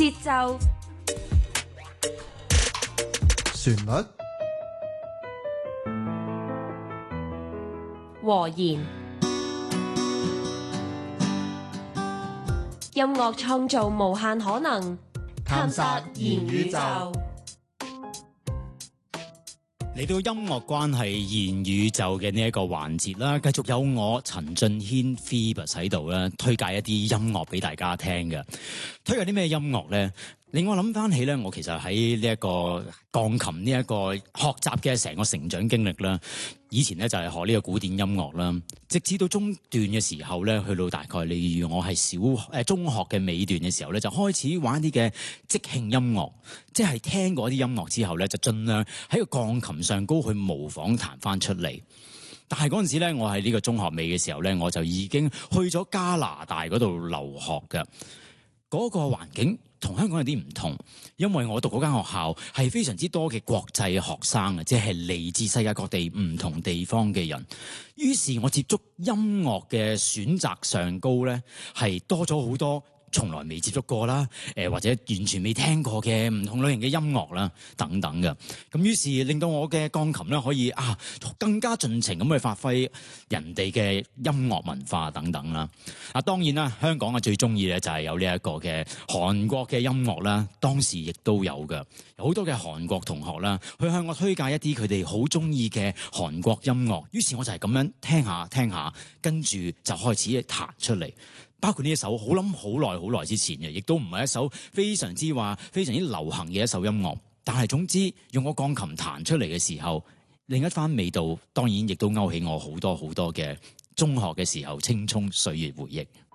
節奏、 旋律、 和弦，音樂創造無限可能，探索元宇宙。 嚟到音樂關係元宇宙嘅呢一個環節啦，繼續有我陳俊軒 Phoebus 喺度啦，推介一啲音樂俾大家聽嘅。推介啲咩音樂咧？令我諗翻起咧，我其實喺呢一個鋼琴呢一個學習嘅成個成長經歷啦。以前咧就係學呢個古典音樂啦，直至到中段嘅時候咧，去到大概例如我係中學嘅尾段嘅時候咧，就開始玩一啲嘅即興音樂，即係聽過啲音樂之後咧，就盡量喺個鋼琴上高去模仿彈翻出嚟。但係嗰陣時咧，我喺呢個中學尾嘅時候咧，我就已經去咗加拿大嗰度留學嘅。嗰個環境同香港有啲唔同，因為我讀嗰間學校係非常之多嘅國際學生啊，即係嚟自世界各地唔同地方嘅人。於是我接觸音樂嘅選擇上高咧，係多咗好多從來未接觸過啦，或者完全未聽過嘅唔同類型嘅音樂啦，等等嘅。咁於是令到我嘅鋼琴咧可以更加盡情咁去發揮人哋嘅音樂文化等等啦。當然啦，香港最中意咧就係有呢一個嘅韓國嘅音樂啦，當時亦都有嘅，有好多嘅韓國同學啦，去向我推介一啲佢哋好中意嘅韓國音樂。於是我就係咁樣聽下，跟住就開始彈出嚟。包括呢一首好耐之前嘅，亦都唔係一首非常之流行嘅一首音樂。但係總之用個鋼琴彈出嚟嘅時候，另一番味道，當然亦都勾起我好多嘅中學嘅時候青蔥歲月回憶。